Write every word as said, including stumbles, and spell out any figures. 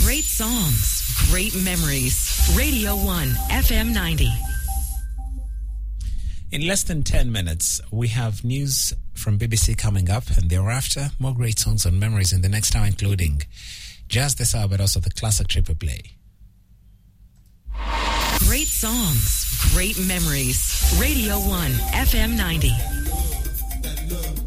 Great songs, great memories. Radio one, F M ninety. In less than ten minutes, we have news from B B C coming up, and thereafter, more great songs and memories in the next hour, including Jazz this hour, but also the classic triple play. Great songs, great memories. Radio one, F M ninety.